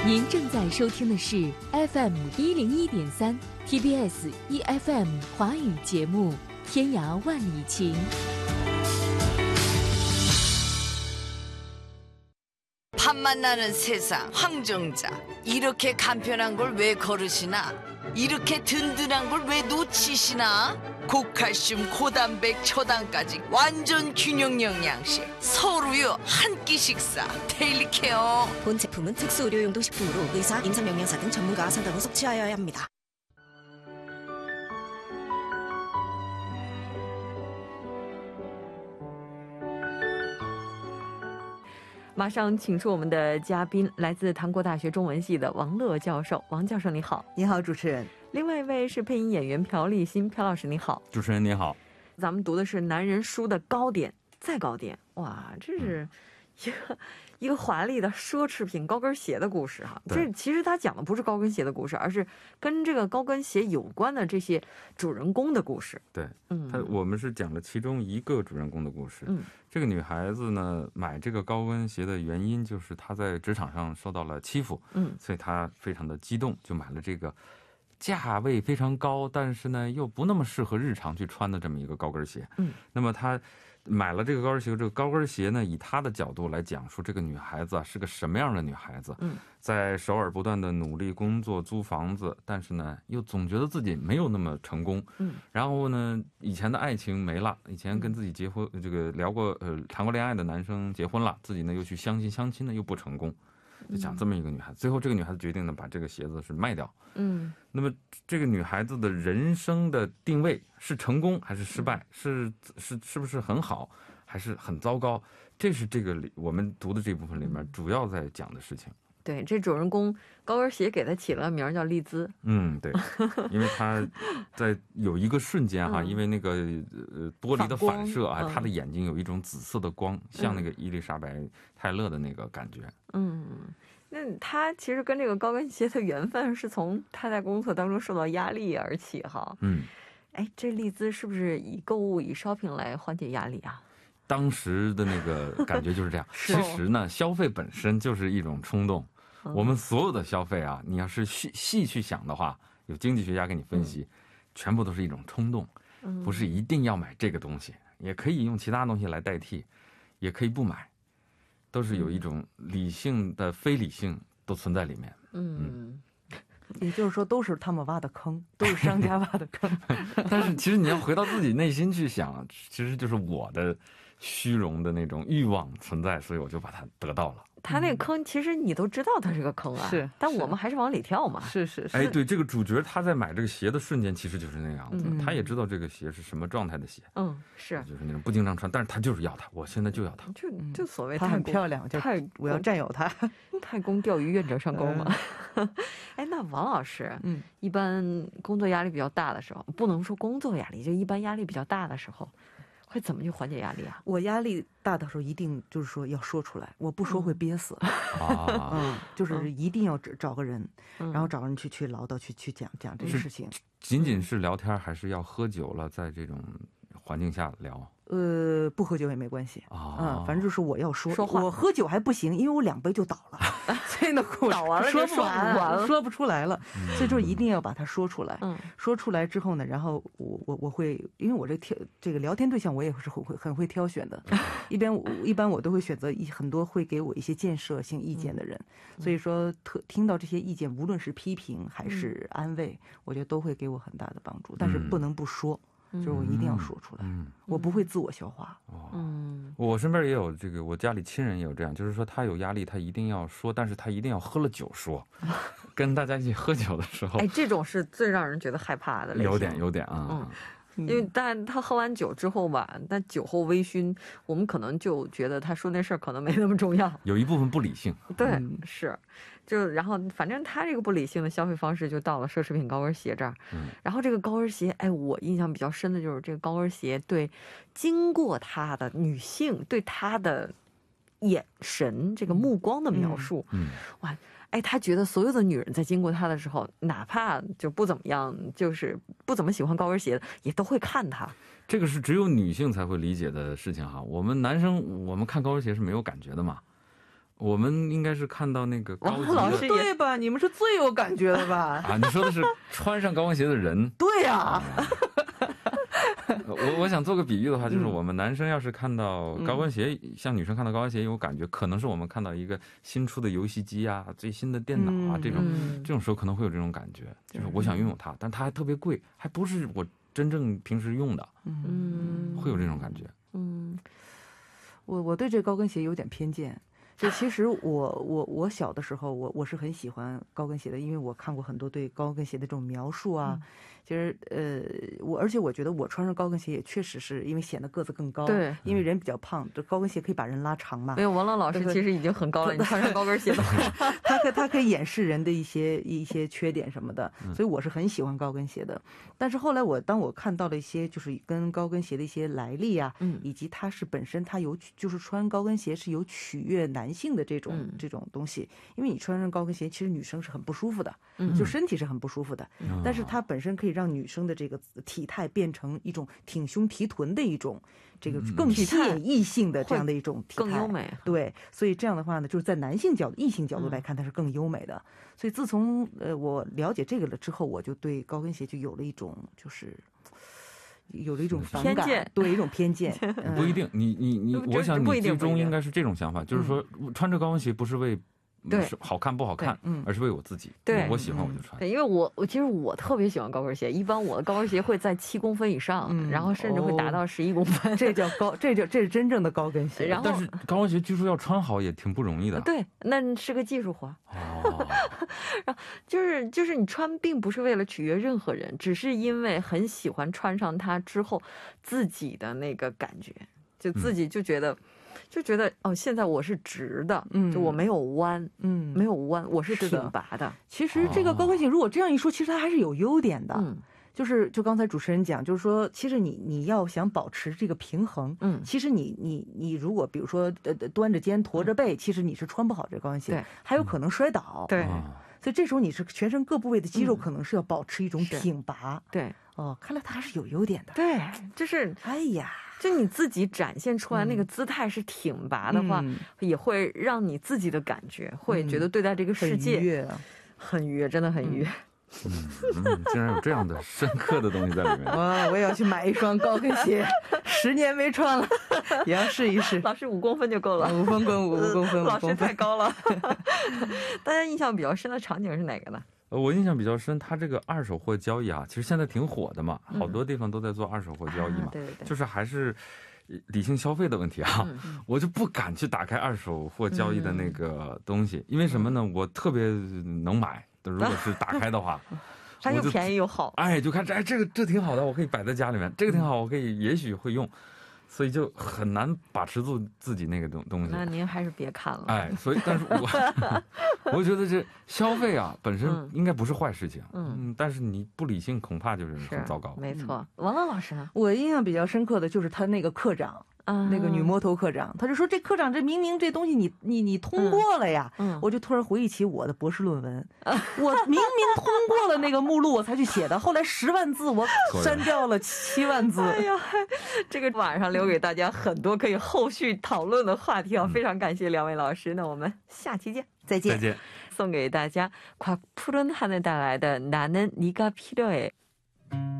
您正在收听的是 FM 101.3 TBS EFM 华语节目《天涯万里情》。 밥 만나는 세상 황정자 이렇게 간편한 걸 왜 거르시나 이렇게 든든한 걸 왜 놓치시나 고칼슘 고단백 초당까지 완전 균형 영양식 서울우유 한 끼 식사 데일리 케어. 본 제품은 특수 의료용도 식품으로 의사, 임상영양사 등 전문가 상담 후 섭취하여야 합니다. 马上请出我们的嘉宾，来自唐国大学中文系的王乐教授。王教授你好。 你好，主持人。 另外一位是配音演员朴立新，朴老师你好。 主持人你好。 咱们读的是男人书的高点再高点，哇，这是一个华丽的奢侈品高跟鞋的故事哈。这其实他讲的不是高跟鞋的故事，而是跟这个高跟鞋有关的这些主人公的故事。 对，我们是讲了其中一个主人公的故事。这个女孩子呢，买这个高跟鞋的原因就是她在职场上受到了欺负，所以她非常的激动，就买了这个价位非常高，但是呢又不那么适合日常去穿的这么一个高跟鞋。那么她买了这个高跟鞋，这个高跟鞋呢，以她的角度来讲述这个女孩子是个什么样的女孩子。在首尔不断的努力工作租房子，但是呢又总觉得自己没有那么成功。然后呢以前的爱情没了，以前跟自己结婚这个聊过谈过恋爱的男生结婚了，自己呢又去相亲呢又不成功，就讲这么一个女孩子。最后这个女孩子决定呢把这个鞋子是卖掉。那么这个女孩子的人生的定位是成功还是失败，是不是很好还是很糟糕，这是这个我们读的这部分里面主要在讲的事情。 对，这主人公高跟鞋给他起了名叫丽兹。对， 因为他在有一个瞬间哈，因为那个玻璃的反射啊，他的眼睛有一种紫色的光，像那个伊丽莎白泰勒的那个感觉。 那他其实跟这个高跟鞋的缘分是从他在工作当中受到压力而起哈。这丽兹是不是以购物以 shopping 来缓解压力啊？ 当时的那个感觉就是这样。其实呢，消费本身就是一种冲动。我们所有的消费啊，你要是细去想的话，有经济学家给你分析，全部都是一种冲动，不是一定要买这个东西，也可以用其他东西来代替，也可以不买，都是有一种理性的非理性都存在里面。 也就是说都是他们挖的坑，都是商家挖的坑。 但是其实你要回到自己内心去想，其实就是我的虚荣的那种欲望存在，所以我就把它得到了。 他那个坑其实你都知道它是个坑啊，但我们还是往里跳嘛。 是。 对，这个主角他在买这个鞋的瞬间其实就是那样子，他也知道这个鞋是什么状态的鞋。就是那种不经常穿，但是他就是要它，我现在就要它。 就所谓它很漂亮，我要占有它。 太公钓鱼，愿者上钩嘛。那王老师，一般工作压力比较大的时候，不能说工作压力，就一般压力比较大的时候，会怎么去缓解压力啊？ 我压力大的时候一定就是说要说出来，我不说会憋死。就是一定要找个人，然后找人去唠叨，去讲这个事情。 仅仅是聊天，还是要喝酒了，在这种环境下聊？ 不喝酒也没关系反正就是我要说话。我喝酒还不行，因为我2杯就倒了，所以呢倒完了说不出来了，所以就一定要把它说出来。说出来之后呢，然后我会，因为我这个聊天对象我也是很会挑选的，一般我都会选择很多会给我一些建设性意见的人，所以说听到这些意见，无论是批评还是安慰，我觉得都会给我很大的帮助，但是不能不说。就是我一定要说出来，我不会自我消化。 我身边也有这个，我家里亲人也有这样，就是说他有压力，他一定要说，但是他一定要喝了酒说，跟大家一起喝酒的时候， 这种是最让人觉得害怕的类型。 有点啊。 因为但他喝完酒之后吧，但酒后微醺，我们可能就觉得他说那事儿可能没那么重要， 有一部分不理性。 对，是，然后反正他这个不理性的消费方式就到了奢侈品高跟鞋这儿。然后这个高跟鞋，我印象比较深的就是这个高跟鞋对经过他的女性对他的眼神这个目光的描述。哇。他觉得所有的女人在经过他的时候，哪怕就不怎么样，就是不怎么喜欢高跟鞋的，也都会看他。 这个是只有女性才会理解的事情哈。我们男生，我们看高跟鞋是没有感觉的嘛。 我们应该是看到那个高级的， 老师对吧？你们是最有感觉的吧？ 啊，你说的是穿上高跟鞋的人。 对呀。 我想做个比喻的话，就是我们男生要是看到高跟鞋，像女生看到高跟鞋有感觉，可能是我们看到一个新出的游戏机啊、最新的电脑啊，这种时候可能会有这种感觉，就是我想拥有它，但它还特别贵，还不是我真正平时用的，会有这种感觉。 我对这高跟鞋有点偏见。就其实我小的时候我是很喜欢高跟鞋的，因为我看过很多对高跟鞋的这种描述啊。其实而且我觉得我穿上高跟鞋也确实是因为显得个子更高，对，因为人比较胖，这高跟鞋可以把人拉长嘛。 没有，王乐老师其实已经很高了，你穿上高跟鞋的话， 它可以掩饰人的一些缺点什么的，所以我是很喜欢高跟鞋的。但是后来当我看到了一些就是跟高跟鞋的一些来历啊，以及它是本身它有就是穿高跟鞋是有取悦男性的这种东西，因为你穿上高跟鞋，其实女生是很不舒服的，就身体是很不舒服的，但是它本身可以让女生的这个体态变成一种挺胸提臀的一种这个更吸引异性的这样的一种体态， 更优美。 对，所以这样的话呢，就是在男性异性角度来看，它是更优美的。所以自从我了解这个了之后，我就对高跟鞋就有了一种反感，偏见，对，一种偏见。 不一定，你，我想你最终应该是这种想法，就是说穿着高跟鞋不是为。对，好看不好看，而是为我自己。对，我喜欢我就穿。 对，因为我其实我特别喜欢高跟鞋，一般我的高跟鞋会在7公分以上，然后甚至会达到11公分， 这是真正的高跟鞋。 然后，但是高跟鞋据说要穿好也挺不容易的。 对，那是个技术活。然后就是你穿并不是为了取悦任何人，只是因为很喜欢穿上它之后自己的那个感觉，就自己就觉得哦，现在我是直的，就我没有弯，没有弯，我是挺拔的。 其实这个高跟鞋如果这样一说，其实它还是有优点的。就刚才主持人讲，就是说，其实你要想保持这个平衡，其实你如果比如说端着肩驼着背，其实你是穿不好这高跟鞋，还有可能摔倒。 对， 所以这时候你是全身各部位的肌肉可能是要保持一种挺拔。 对， 哦，看来它还是有优点的。 对，就是哎呀。 就你自己展现出来那个姿态是挺拔的话，也会让你自己的感觉会觉得对待这个世界很愉悦，真的很愉悦。 竟然有这样的深刻的东西在里面。 哇，我也要去买一双高跟鞋，10年没穿了，也要试一试。 老师5公分就够了 ，5公分， 老师太高了。大家印象比较深的场景是哪个呢？ 我印象比较深，它这个二手货交易啊，其实现在挺火的嘛，好多地方都在做二手货交易嘛， 对， 就是还是理性消费的问题啊，我就不敢去打开二手货交易的那个东西，因为什么呢？我特别能买，如果是打开的话， 它又便宜又好， 就看这挺好的，我可以摆在家里面，这个挺好，我可以也许会用。所以就很难把持住自己那个东西。 那您还是别看了。 所以但是我觉得这消费啊本身应该不是坏事情，但是你不理性恐怕就是很糟糕。 没错。王乐老师呢？ 我印象比较深刻的就是他那个课长。那个女魔头课长，他就说这课长这明明这东西你通过了呀，我就突然回忆起我的博士论文，我明明通过了那个目录我才去写的，后来10万字我删掉了7万字。 哎呀，这个晚上留给大家很多可以后续讨论的话题啊！非常感谢2位老师，那我们下期见， 再见。 送给大家곽푸른하늘带来的나는 네가 필요해。